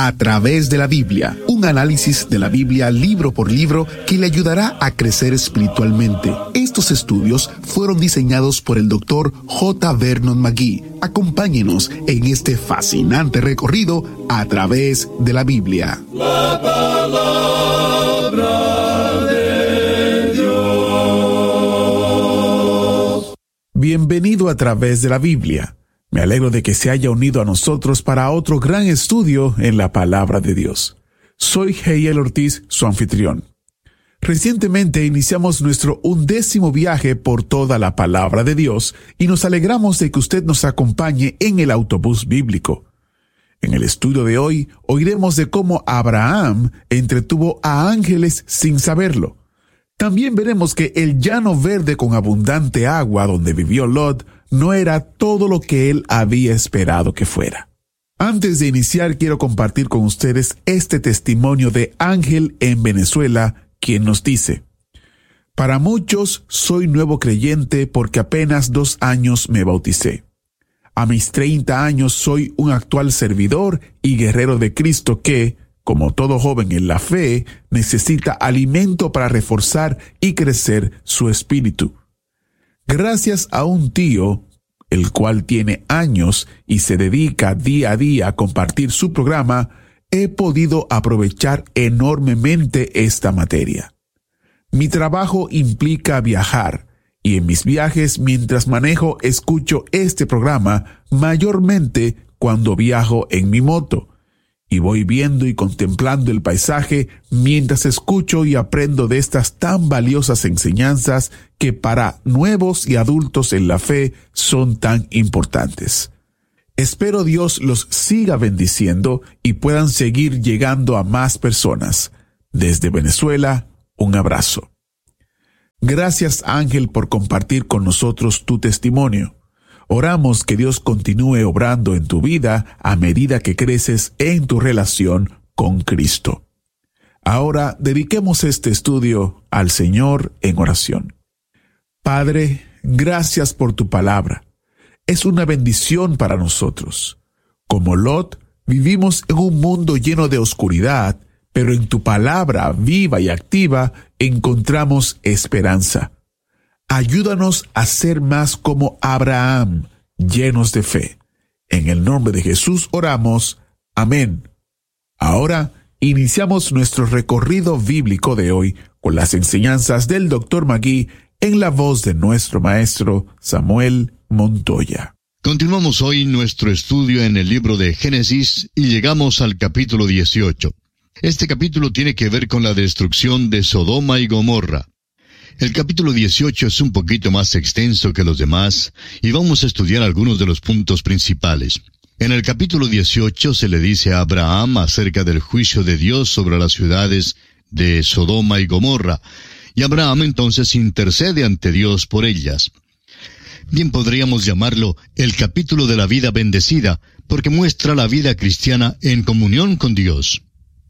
A través de la Biblia, un análisis de la Biblia libro por libro que le ayudará a crecer espiritualmente. Estos estudios fueron diseñados por el Dr. J. Vernon McGee. Acompáñenos en este fascinante recorrido a través de la Biblia. La palabra de Dios. Bienvenido a través de la Biblia. Me alegro de que se haya unido a nosotros para otro gran estudio en la palabra de Dios. Soy Heiel Ortiz, su anfitrión. Recientemente iniciamos nuestro 11º viaje por toda la palabra de Dios y nos alegramos de que usted nos acompañe en el autobús bíblico. En el estudio de hoy oiremos de cómo Abraham entretuvo a ángeles sin saberlo. También veremos que el llano verde con abundante agua donde vivió Lot no era todo lo que él había esperado que fuera. Antes de iniciar, quiero compartir con ustedes este testimonio de Ángel en Venezuela, quien nos dice: para muchos soy nuevo creyente porque apenas 2 años me bauticé. A mis 30 años soy un actual servidor y guerrero de Cristo que, como todo joven en la fe, necesita alimento para reforzar y crecer su espíritu. Gracias a un tío, el cual tiene años y se dedica día a día a compartir su programa, he podido aprovechar enormemente esta materia. Mi trabajo implica viajar, y en mis viajes mientras manejo escucho este programa, mayormente cuando viajo en mi moto, y voy viendo y contemplando el paisaje mientras escucho y aprendo de estas tan valiosas enseñanzas que para nuevos y adultos en la fe son tan importantes. Espero Dios los siga bendiciendo y puedan seguir llegando a más personas. Desde Venezuela, un abrazo. Gracias, Ángel, por compartir con nosotros tu testimonio. Oramos que Dios continúe obrando en tu vida a medida que creces en tu relación con Cristo. Ahora dediquemos este estudio al Señor en oración. Padre, gracias por tu palabra. Es una bendición para nosotros. Como Lot, vivimos en un mundo lleno de oscuridad, pero en tu palabra viva y activa encontramos esperanza. Ayúdanos a ser más como Abraham, llenos de fe. En el nombre de Jesús oramos. Amén. Ahora iniciamos nuestro recorrido bíblico de hoy con las enseñanzas del Dr. McGee en la voz de nuestro maestro Samuel Montoya. Continuamos hoy nuestro estudio en el libro de Génesis y llegamos al capítulo 18. Este capítulo tiene que ver con la destrucción de Sodoma y Gomorra. El capítulo 18 es un poquito más extenso que los demás y vamos a estudiar algunos de los puntos principales. En el capítulo 18 se le dice a Abraham acerca del juicio de Dios sobre las ciudades de Sodoma y Gomorra, y Abraham entonces intercede ante Dios por ellas. Bien podríamos llamarlo el capítulo de la vida bendecida, porque muestra la vida cristiana en comunión con Dios.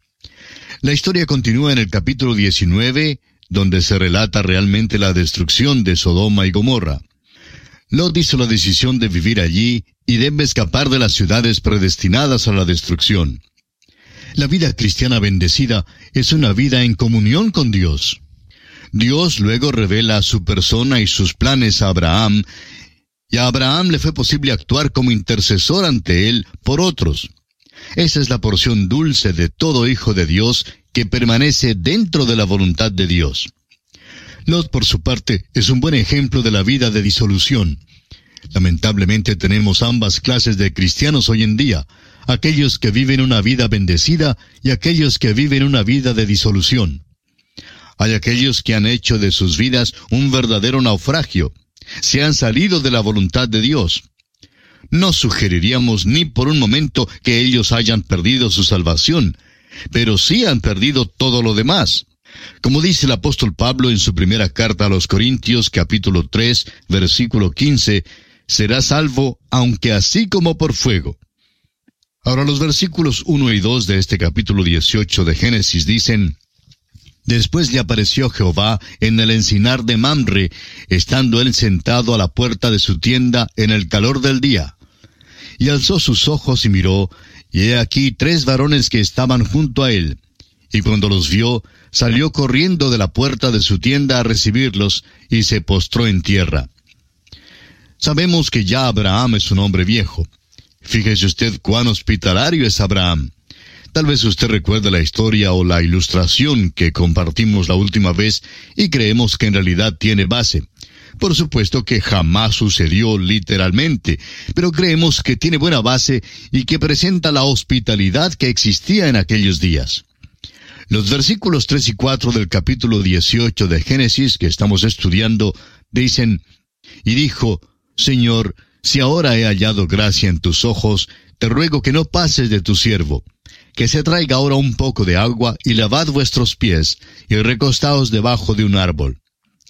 La historia continúa en el capítulo 19, donde se relata realmente la destrucción de Sodoma y Gomorra. Lot hizo la decisión de vivir allí y debe escapar de las ciudades predestinadas a la destrucción. La vida cristiana bendecida es una vida en comunión con Dios. Dios luego revela su persona y sus planes a Abraham, y a Abraham le fue posible actuar como intercesor ante él por otros. Esa es la porción dulce de todo hijo de Dios que permanece dentro de la voluntad de Dios. Lot, por su parte, es un buen ejemplo de la vida de disolución. Lamentablemente tenemos ambas clases de cristianos hoy en día, aquellos que viven una vida bendecida y aquellos que viven una vida de disolución. Hay aquellos que han hecho de sus vidas un verdadero naufragio, se han salido de la voluntad de Dios. No sugeriríamos ni por un momento que ellos hayan perdido su salvación, pero sí han perdido todo lo demás. Como dice el apóstol Pablo en su primera carta a los Corintios, capítulo 3, versículo 15, será salvo, aunque así como por fuego. Ahora los versículos 1 y 2 de este capítulo 18 de Génesis dicen: Después le apareció Jehová en el encinar de Mamre, estando él sentado a la puerta de su tienda en el calor del día. Y alzó sus ojos y miró, y he aquí 3 varones que estaban junto a él. Y cuando los vio, salió corriendo de la puerta de su tienda a recibirlos, y se postró en tierra. Sabemos que ya Abraham es un hombre viejo. Fíjese usted cuán hospitalario es Abraham. Tal vez usted recuerde la historia o la ilustración que compartimos la última vez y creemos que en realidad tiene base. Por supuesto que jamás sucedió literalmente, pero creemos que tiene buena base y que presenta la hospitalidad que existía en aquellos días. Los versículos 3 y 4 del capítulo 18 de Génesis que estamos estudiando dicen: Y dijo: Señor, si ahora he hallado gracia en tus ojos, te ruego que no pases de tu siervo. Que se traiga ahora un poco de agua, y lavad vuestros pies, y recostaos debajo de un árbol.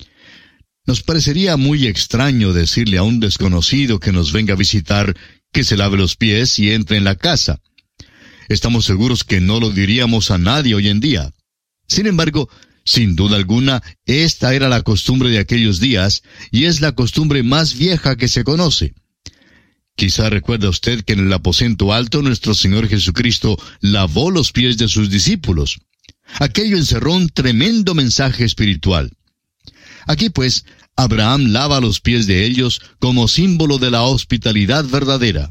Nos parecería muy extraño decirle a un desconocido que nos venga a visitar que se lave los pies y entre en la casa. Estamos seguros que no lo diríamos a nadie hoy en día. Sin embargo, sin duda alguna, esta era la costumbre de aquellos días, y es la costumbre más vieja que se conoce. Quizá recuerda usted que en el aposento alto nuestro Señor Jesucristo lavó los pies de sus discípulos. Aquello encerró un tremendo mensaje espiritual. Aquí pues, Abraham lava los pies de ellos como símbolo de la hospitalidad verdadera.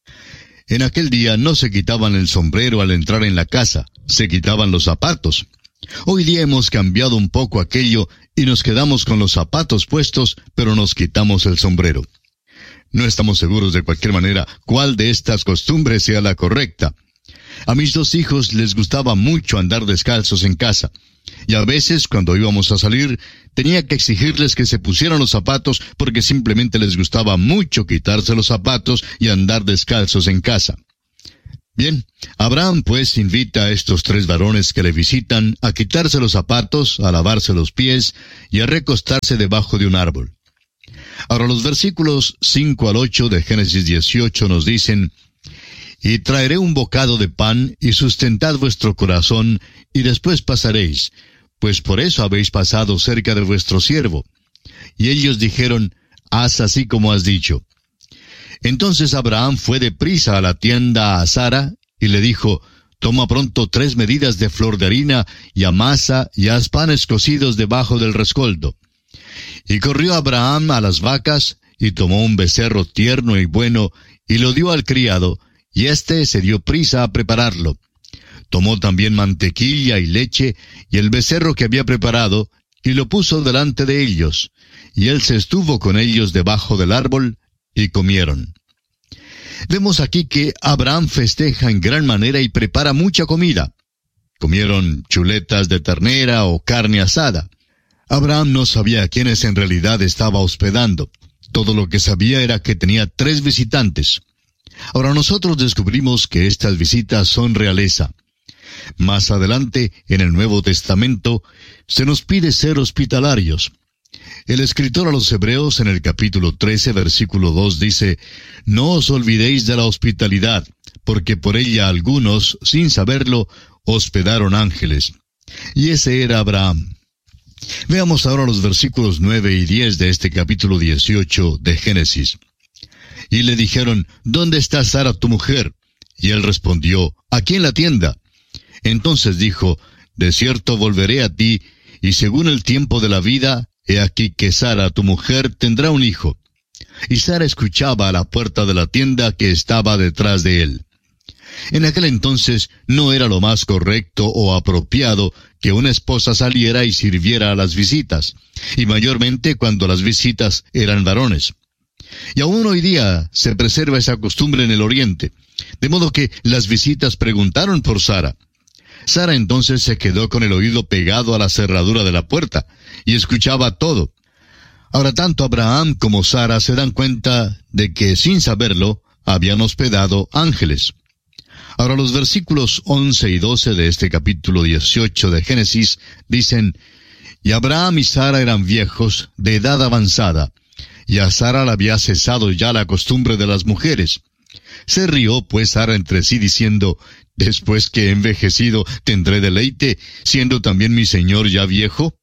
En aquel día no se quitaban el sombrero al entrar en la casa, se quitaban los zapatos. Hoy día hemos cambiado un poco aquello y nos quedamos con los zapatos puestos, pero nos quitamos el sombrero. No estamos seguros de cualquier manera cuál de estas costumbres sea la correcta. A mis 2 hijos les gustaba mucho andar descalzos en casa. Y a veces, cuando íbamos a salir, tenía que exigirles que se pusieran los zapatos porque simplemente les gustaba mucho quitarse los zapatos y andar descalzos en casa. Bien, Abraham pues invita a estos 3 varones que le visitan a quitarse los zapatos, a lavarse los pies y a recostarse debajo de un árbol. Ahora los versículos 5 al 8 de Génesis 18 nos dicen: Y traeré un bocado de pan, y sustentad vuestro corazón, y después pasaréis, pues por eso habéis pasado cerca de vuestro siervo. Y ellos dijeron: Haz así como has dicho. Entonces Abraham fue deprisa a la tienda a Sara, y le dijo: Toma pronto 3 medidas de flor de harina, y amasa, y haz panes cocidos debajo del rescoldo. Y corrió Abraham a las vacas, y tomó un becerro tierno y bueno, y lo dio al criado, y éste se dio prisa a prepararlo. Tomó también mantequilla y leche, y el becerro que había preparado, y lo puso delante de ellos. Y él se estuvo con ellos debajo del árbol, y comieron. Vemos aquí que Abraham festeja en gran manera y prepara mucha comida. Comieron chuletas de ternera o carne asada. Abraham no sabía a quiénes en realidad estaba hospedando. Todo lo que sabía era que tenía 3 visitantes. Ahora nosotros descubrimos que estas visitas son realeza. Más adelante, en el Nuevo Testamento, se nos pide ser hospitalarios. El escritor a los Hebreos en el capítulo 13, versículo 2 dice: No os olvidéis de la hospitalidad, porque por ella algunos, sin saberlo, hospedaron ángeles. Y ese era Abraham. Veamos ahora los versículos 9 y 10 de este capítulo 18 de Génesis. Y le dijeron: ¿Dónde está Sara tu mujer? Y él respondió: Aquí en la tienda. Entonces dijo: De cierto volveré a ti, y según el tiempo de la vida, he aquí que Sara tu mujer tendrá un hijo. Y Sara escuchaba a la puerta de la tienda que estaba detrás de él. En aquel entonces no era lo más correcto o apropiado que una esposa saliera y sirviera a las visitas, y mayormente cuando las visitas eran varones. Y aún hoy día se preserva esa costumbre en el Oriente, de modo que las visitas preguntaron por Sara. Sara entonces se quedó con el oído pegado a la cerradura de la puerta, y escuchaba todo. Ahora tanto Abraham como Sara se dan cuenta de que, sin saberlo, habían hospedado ángeles. Ahora los versículos 11 y 12 de este capítulo 18 de Génesis dicen: Y Abraham y Sara eran viejos, de edad avanzada, y a Sara le había cesado ya la costumbre de las mujeres. Se rió pues Sara entre sí diciendo: Después que he envejecido, ¿tendré deleite, siendo también mi señor ya viejo?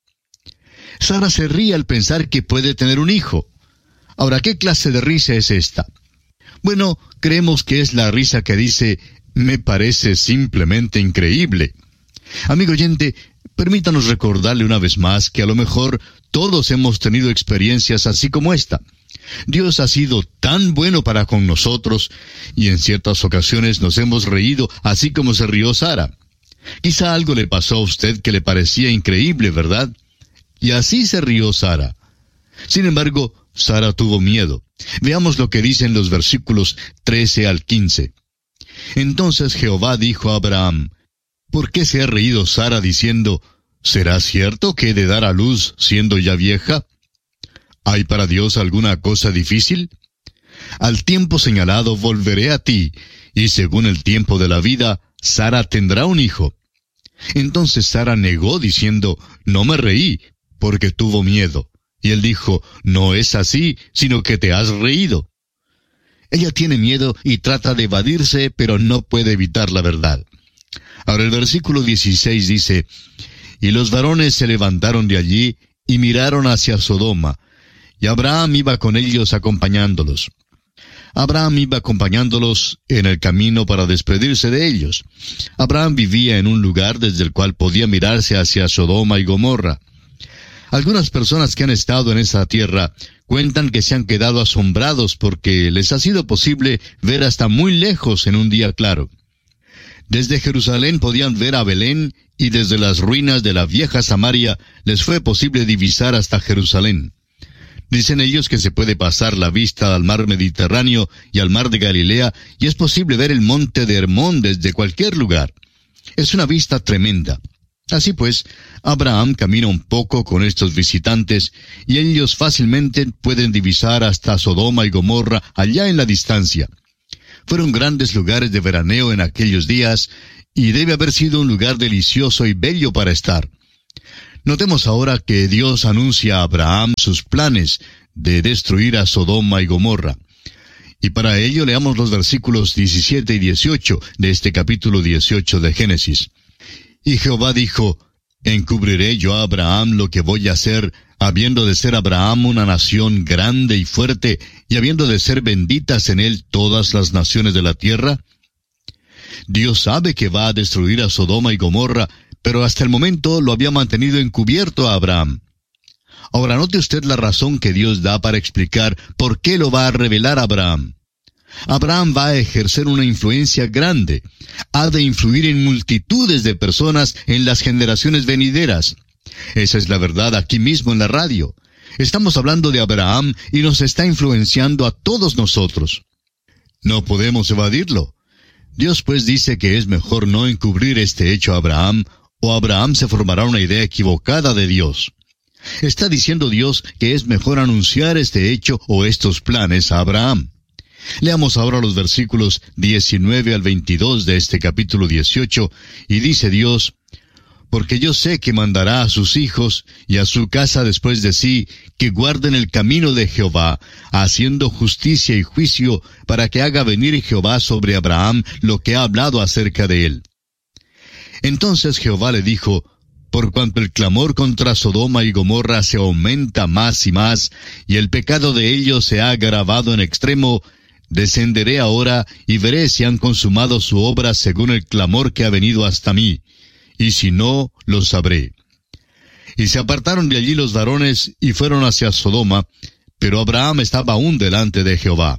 Sara se ríe al pensar que puede tener un hijo. Ahora, ¿qué clase de risa es esta? Bueno, creemos que es la risa que dice: Me parece simplemente increíble. Amigo oyente, permítanos recordarle una vez más que a lo mejor todos hemos tenido experiencias así como esta. Dios ha sido tan bueno para con nosotros, y en ciertas ocasiones nos hemos reído así como se rió Sara. Quizá algo le pasó a usted que le parecía increíble, ¿verdad? Y así se rió Sara. Sin embargo, Sara tuvo miedo. Veamos lo que dicen los versículos 13 al 15. Entonces Jehová dijo a Abraham: ¿Por qué se ha reído Sara diciendo: ¿será cierto que he de dar a luz siendo ya vieja? ¿Hay para Dios alguna cosa difícil? Al tiempo señalado volveré a ti, y según el tiempo de la vida, Sara tendrá un hijo. Entonces Sara negó diciendo: no me reí, porque tuvo miedo. Y él dijo: no es así, sino que te has reído. Ella tiene miedo y trata de evadirse, pero no puede evitar la verdad. Ahora el versículo 16 dice: y los varones se levantaron de allí y miraron hacia Sodoma, y Abraham iba con ellos acompañándolos. Abraham iba acompañándolos en el camino para despedirse de ellos. Abraham vivía en un lugar desde el cual podía mirarse hacia Sodoma y Gomorra. Algunas personas que han estado en esa tierra cuentan que se han quedado asombrados porque les ha sido posible ver hasta muy lejos en un día claro. Desde Jerusalén podían ver a Belén, y desde las ruinas de la vieja Samaria les fue posible divisar hasta Jerusalén. Dicen ellos que se puede pasar la vista al mar Mediterráneo y al mar de Galilea, y es posible ver el monte de Hermón desde cualquier lugar. Es una vista tremenda. Así pues, Abraham camina un poco con estos visitantes, y ellos fácilmente pueden divisar hasta Sodoma y Gomorra allá en la distancia. Fueron grandes lugares de veraneo en aquellos días, y debe haber sido un lugar delicioso y bello para estar. Notemos ahora que Dios anuncia a Abraham sus planes de destruir a Sodoma y Gomorra. Y para ello leamos los versículos 17 y 18 de este capítulo 18 de Génesis. Y Jehová dijo: ¿encubriré yo a Abraham lo que voy a hacer, habiendo de ser Abraham una nación grande y fuerte, y habiendo de ser benditas en él todas las naciones de la tierra? Dios sabe que va a destruir a Sodoma y Gomorra, pero hasta el momento lo había mantenido encubierto a Abraham. Ahora note usted la razón que Dios da para explicar por qué lo va a revelar a Abraham. Abraham va a ejercer una influencia grande. Ha de influir en multitudes de personas en las generaciones venideras. Esa es la verdad aquí mismo en la radio. Estamos hablando de Abraham y nos está influenciando a todos nosotros. No podemos evadirlo. Dios pues dice que es mejor no encubrir este hecho a Abraham, o Abraham se formará una idea equivocada de Dios. Está diciendo Dios que es mejor anunciar este hecho o estos planes a Abraham. Leamos ahora los versículos 19 al 22 de este capítulo 18, y dice Dios: porque yo sé que mandará a sus hijos y a su casa después de sí, que guarden el camino de Jehová, haciendo justicia y juicio, para que haga venir Jehová sobre Abraham lo que ha hablado acerca de él. Entonces Jehová le dijo: por cuanto el clamor contra Sodoma y Gomorra se aumenta más y más, y el pecado de ellos se ha agravado en extremo, descenderé ahora y veré si han consumado su obra según el clamor que ha venido hasta mí, y si no, lo sabré. Y se apartaron de allí los varones y fueron hacia Sodoma, pero Abraham estaba aún delante de Jehová.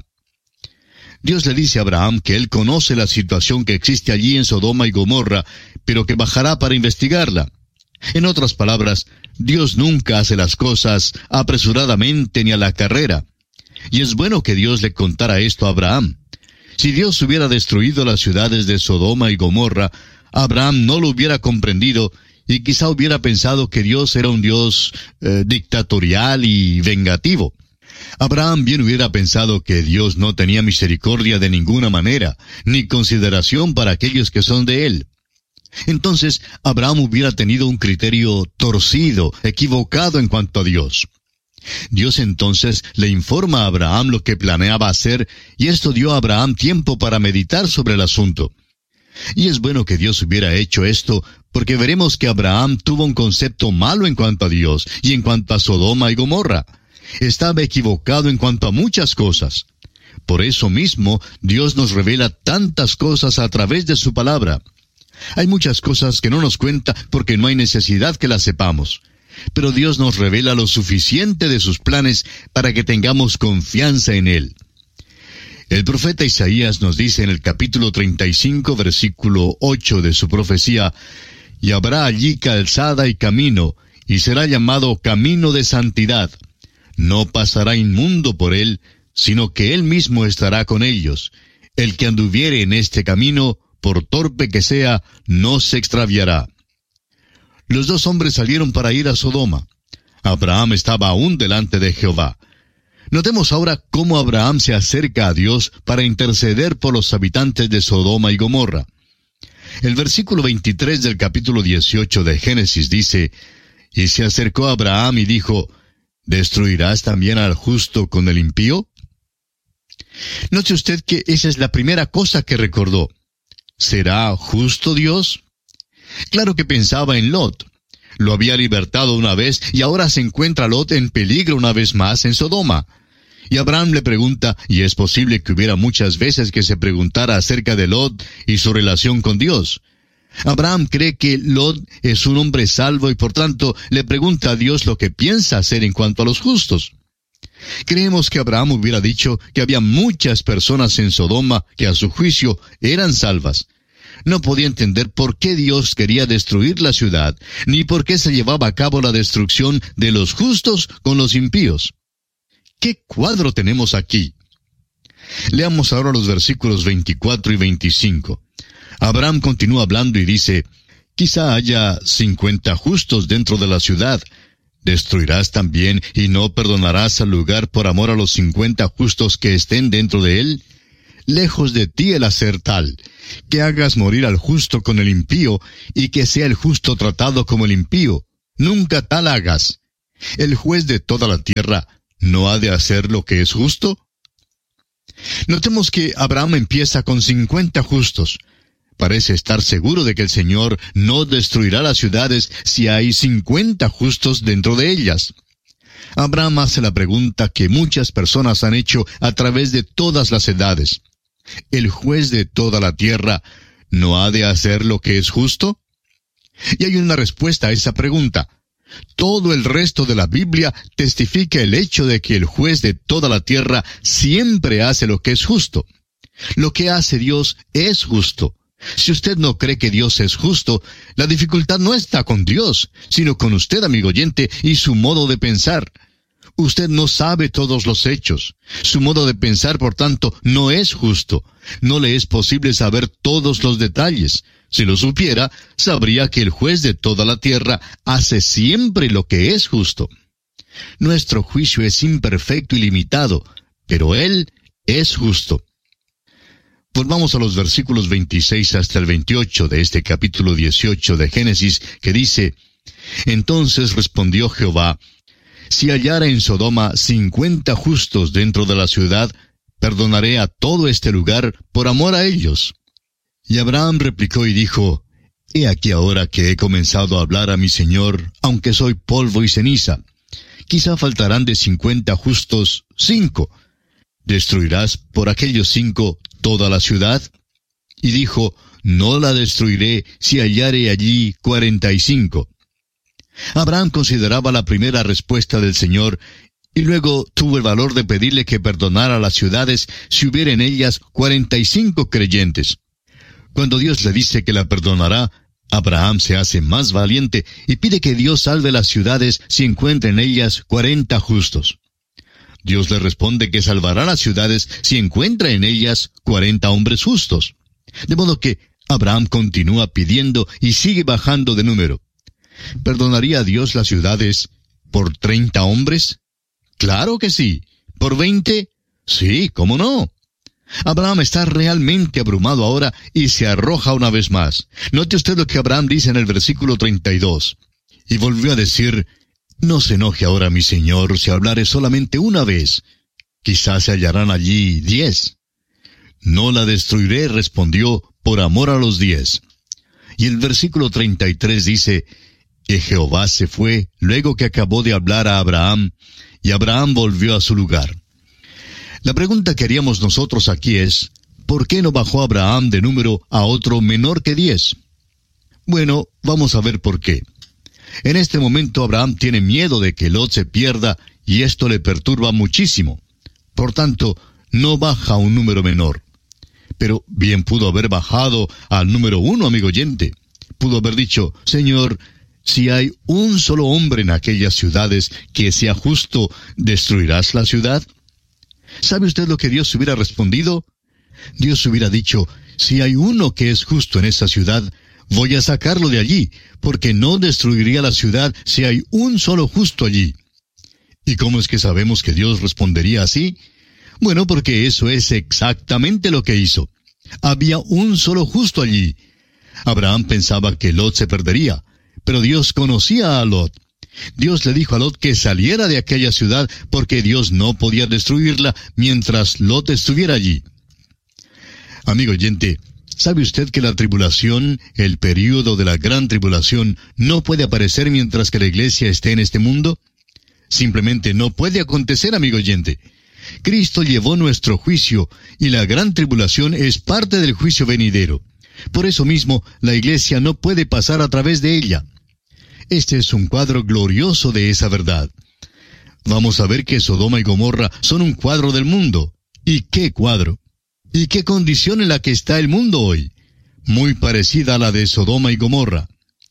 Dios le dice a Abraham que él conoce la situación que existe allí en Sodoma y Gomorra, pero que bajará para investigarla. En otras palabras, Dios nunca hace las cosas apresuradamente ni a la carrera. Y es bueno que Dios le contara esto a Abraham. Si Dios hubiera destruido las ciudades de Sodoma y Gomorra, Abraham no lo hubiera comprendido y quizá hubiera pensado que Dios era un Dios dictatorial y vengativo. Abraham bien hubiera pensado que Dios no tenía misericordia de ninguna manera, ni consideración para aquellos que son de él. Entonces, Abraham hubiera tenido un criterio torcido, equivocado en cuanto a Dios. Dios entonces le informa a Abraham lo que planeaba hacer, y esto dio a Abraham tiempo para meditar sobre el asunto. Y es bueno que Dios hubiera hecho esto, porque veremos que Abraham tuvo un concepto malo en cuanto a Dios, y en cuanto a Sodoma y Gomorra. Estaba equivocado en cuanto a muchas cosas. Por eso mismo, Dios nos revela tantas cosas a través de su palabra. Hay muchas cosas que no nos cuenta porque no hay necesidad que las sepamos. Pero Dios nos revela lo suficiente de sus planes para que tengamos confianza en Él. El profeta Isaías nos dice en el capítulo 35, versículo 8 de su profecía: «Y habrá allí calzada y camino, y será llamado camino de santidad. No pasará inmundo por él, sino que él mismo estará con ellos. El que anduviere en este camino, por torpe que sea, no se extraviará». Los dos hombres salieron para ir a Sodoma. Abraham estaba aún delante de Jehová. Notemos ahora cómo Abraham se acerca a Dios para interceder por los habitantes de Sodoma y Gomorra. El versículo 23 del capítulo 18 de Génesis dice: «Y se acercó a Abraham y dijo: ¿Destruirás también al justo con el impío?». Note usted que esa es la primera cosa que recordó. ¿Será justo Dios? Claro que pensaba en Lot. Lo había libertado una vez y ahora se encuentra Lot en peligro una vez más en Sodoma. Y Abraham le pregunta, y es posible que hubiera muchas veces que se preguntara acerca de Lot y su relación con Dios. Abraham cree que Lot es un hombre salvo y por tanto le pregunta a Dios lo que piensa hacer en cuanto a los justos. Creemos que Abraham hubiera dicho que había muchas personas en Sodoma que a su juicio eran salvas. No podía entender por qué Dios quería destruir la ciudad, ni por qué se llevaba a cabo la destrucción de los justos con los impíos. ¿Qué cuadro tenemos aquí? Leamos ahora los versículos 24 y 25. Abraham continúa hablando y dice: «Quizá haya 50 justos dentro de la ciudad. ¿Destruirás también y no perdonarás al lugar por amor a los 50 justos que estén dentro de él? Lejos de ti el hacer tal, que hagas morir al justo con el impío, y que sea el justo tratado como el impío. Nunca tal hagas. ¿El juez de toda la tierra no ha de hacer lo que es justo?». Notemos que Abraham empieza con 50 justos. Parece estar seguro de que el Señor no destruirá las ciudades si hay 50 justos dentro de ellas. Abraham hace la pregunta que muchas personas han hecho a través de todas las edades: ¿el juez de toda la tierra no ha de hacer lo que es justo? Y hay una respuesta a esa pregunta. Todo el resto de la Biblia testifica el hecho de que el juez de toda la tierra siempre hace lo que es justo. Lo que hace Dios es justo. Si usted no cree que Dios es justo, la dificultad no está con Dios, sino con usted, amigo oyente, y su modo de pensar. Usted no sabe todos los hechos. Su modo de pensar, por tanto, no es justo. No le es posible saber todos los detalles. Si lo supiera, sabría que el juez de toda la tierra hace siempre lo que es justo. Nuestro juicio es imperfecto y limitado, pero Él es justo. Volvamos a los versículos 26 hasta el 28 de este capítulo 18 de Génesis, que dice: «Entonces respondió Jehová: si hallara en Sodoma 50 justos dentro de la ciudad, perdonaré a todo este lugar por amor a ellos». Y Abraham replicó y dijo: «He aquí ahora que he comenzado a hablar a mi Señor, aunque soy polvo y ceniza. Quizá faltarán de 50 justos 5. ¿Destruirás por aquellos 5 toda la ciudad?». Y dijo: «No la destruiré si hallare allí 45». Abraham consideraba la primera respuesta del Señor, y luego tuvo el valor de pedirle que perdonara las ciudades si hubiera en ellas 45 creyentes. Cuando Dios le dice que la perdonará, Abraham se hace más valiente y pide que Dios salve las ciudades si encuentra en ellas 40 justos. Dios le responde que salvará las ciudades si encuentra en ellas 40 hombres justos. De modo que Abraham continúa pidiendo y sigue bajando de número. ¿Perdonaría Dios las ciudades por 30 hombres? Claro que sí. ¿Por 20? Sí, ¿cómo no? Abraham está realmente abrumado ahora y se arroja una vez más. Note usted lo que Abraham dice en el versículo 32. Y volvió a decir: «No se enoje ahora mi Señor si hablare solamente una vez. Quizás se hallarán allí 10. «No la destruiré», respondió, «por amor a los 10». Y el versículo 33 dice: «Que Jehová se fue luego que acabó de hablar a Abraham, y Abraham volvió a su lugar». La pregunta que haríamos nosotros aquí es, ¿por qué no bajó Abraham de número a otro menor que 10? Bueno, vamos a ver por qué. En este momento Abraham tiene miedo de que Lot se pierda y esto le perturba muchísimo. Por tanto, no baja a un número menor. Pero bien pudo haber bajado al número 1, amigo oyente. Pudo haber dicho, Señor, si hay un solo hombre en aquellas ciudades que sea justo, ¿destruirás la ciudad? ¿Sabe usted lo que Dios hubiera respondido? Dios hubiera dicho, si hay uno que es justo en esa ciudad, voy a sacarlo de allí, porque no destruiría la ciudad si hay un solo justo allí. ¿Y cómo es que sabemos que Dios respondería así? Bueno, porque eso es exactamente lo que hizo. Había un solo justo allí. Abraham pensaba que Lot se perdería, pero Dios conocía a Lot. Dios le dijo a Lot que saliera de aquella ciudad porque Dios no podía destruirla mientras Lot estuviera allí. Amigo oyente, ¿sabe usted que la tribulación, el período de la gran tribulación, no puede aparecer mientras que la iglesia esté en este mundo? Simplemente no puede acontecer, amigo oyente. Cristo llevó nuestro juicio, y la gran tribulación es parte del juicio venidero. Por eso mismo, la iglesia no puede pasar a través de ella. Este es un cuadro glorioso de esa verdad. Vamos a ver que Sodoma y Gomorra son un cuadro del mundo. ¿Y qué cuadro? ¿Y qué condición en la que está el mundo hoy? Muy parecida a la de Sodoma y Gomorra.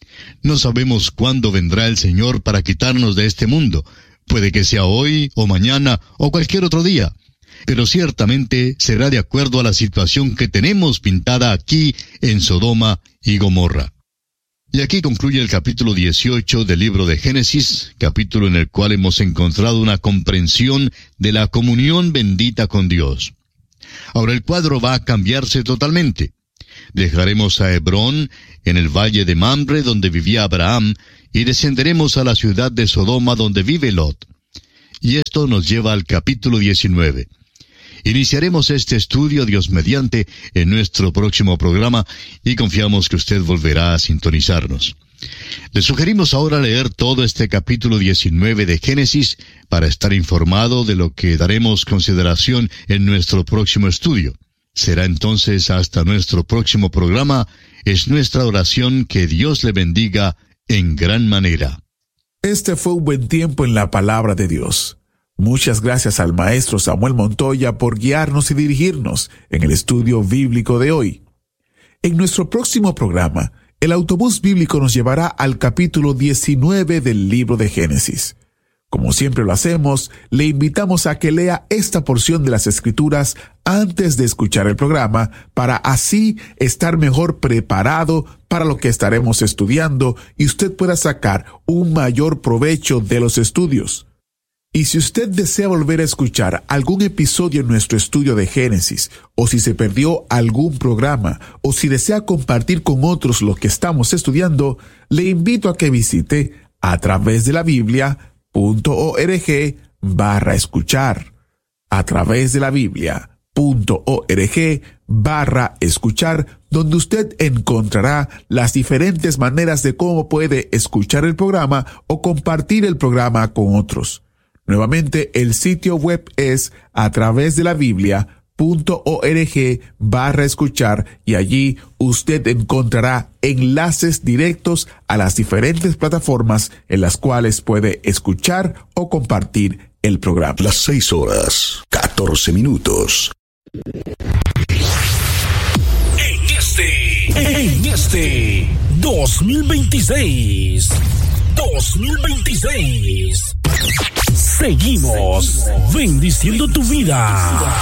No sabemos cuándo vendrá el Señor para quitarnos de este mundo. Puede que sea hoy, o mañana, o cualquier otro día. Pero ciertamente será de acuerdo a la situación que tenemos pintada aquí en Sodoma y Gomorra. Y aquí concluye el capítulo 18 del libro de Génesis, capítulo en el cual hemos encontrado una comprensión de la comunión bendita con Dios. Ahora el cuadro va a cambiarse totalmente. Dejaremos a Hebrón, en el valle de Mamre, donde vivía Abraham, y descenderemos a la ciudad de Sodoma, donde vive Lot. Y esto nos lleva al capítulo 19. Iniciaremos este estudio, Dios mediante, en nuestro próximo programa, y confiamos que usted volverá a sintonizarnos. Le sugerimos ahora leer todo este capítulo 19 de Génesis para estar informado de lo que daremos consideración en nuestro próximo estudio. Será entonces hasta nuestro próximo programa. Es nuestra oración que Dios le bendiga en gran manera. Este fue un buen tiempo en la palabra de Dios. Muchas gracias al maestro Samuel Montoya por guiarnos y dirigirnos en el estudio bíblico de hoy. En nuestro próximo programa, el autobús bíblico nos llevará al capítulo 19 del libro de Génesis. Como siempre lo hacemos, le invitamos a que lea esta porción de las Escrituras antes de escuchar el programa, para así estar mejor preparado para lo que estaremos estudiando y usted pueda sacar un mayor provecho de los estudios. Y si usted desea volver a escuchar algún episodio en nuestro estudio de Génesis, o si se perdió algún programa, o si desea compartir con otros lo que estamos estudiando, le invito a que visite a través de la Biblia.org/escuchar. A través de la Biblia.org/escuchar, donde usted encontrará las diferentes maneras de cómo puede escuchar el programa o compartir el programa con otros. Nuevamente, el sitio web es a través de la Biblia.org/escuchar, y allí usted encontrará enlaces directos a las diferentes plataformas en las cuales puede escuchar o compartir el programa. Las 6:14. En este 2026, seguimos bendiciendo tu vida.